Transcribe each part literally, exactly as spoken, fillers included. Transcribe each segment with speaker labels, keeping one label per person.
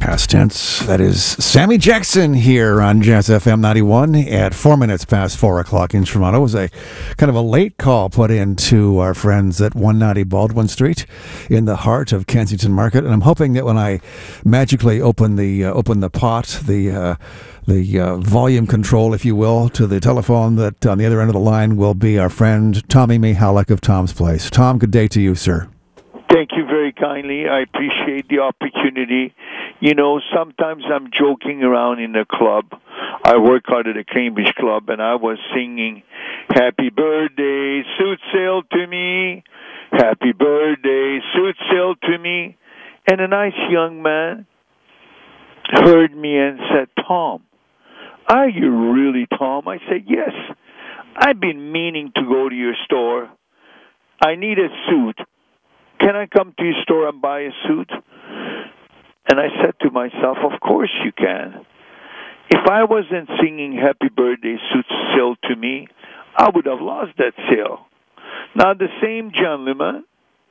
Speaker 1: past tense. That is Sammy Jackson here on Jazz F M ninety-one at four minutes past four o'clock in Toronto. It was a kind of a late call put in to our friends at one ninety Baldwin Street in the heart of Kensington Market. And I'm hoping that when I magically open the uh, open the pot, the uh, the uh, volume control, if you will, to the telephone, that on the other end of the line will be our friend Tommy Mihalik of Tom's Place. Tom, good day to you, sir.
Speaker 2: Thank you very kindly. I appreciate the opportunity. You know, sometimes I'm joking around in the club. I work out at the Cambridge Club, and I was singing, "Happy birthday, suit sale to me. Happy birthday, suit sale to me." And a nice young man heard me and said, "Tom, are you really Tom?" I said, "Yes. I've been meaning to go to your store. I need a suit. Can I come to your store and buy a suit?" And I said to myself, of course you can. If I wasn't singing "Happy Birthday, Suit Sale to Me," I would have lost that sale. Now, the same gentleman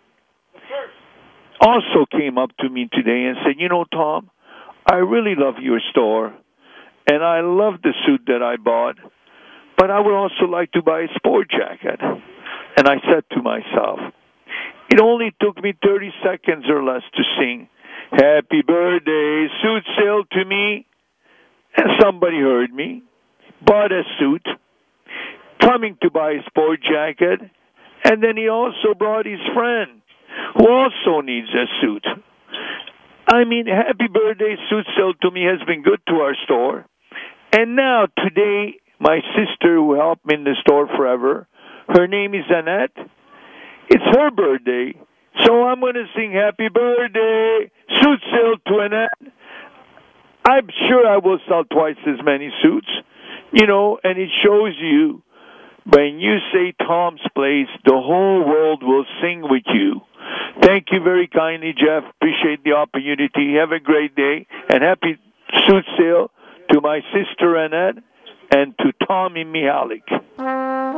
Speaker 2: also came up to me today and said, "You know, Tom, I really love your store, and I love the suit that I bought, but I would also like to buy a sport jacket." And I said to myself, it only took me thirty seconds or less to sing, "Happy birthday, suit sale to me." And somebody heard me, bought a suit, coming to buy a sport jacket, and then he also brought his friend, who also needs a suit. I mean, "Happy birthday, suit sale to me" has been good to our store. And now, today, my sister, who helped me in the store forever, her name is Annette. It's her birthday, so I'm going to sing "Happy Birthday, Suit Sale to Annette." I'm sure I will sell twice as many suits, you know, and it shows you when you say Tom's Place, the whole world will sing with you. Thank you very kindly, Jeff. Appreciate the opportunity. Have a great day, and happy suit sale to my sister Annette and to Tommy Mihalik.